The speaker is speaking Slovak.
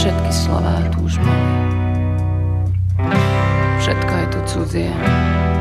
všetky slová tu už boli. Všetko je tu cudzie.